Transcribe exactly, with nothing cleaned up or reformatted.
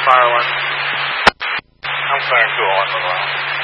Fire one. I'm clearing two oh one, Little Island.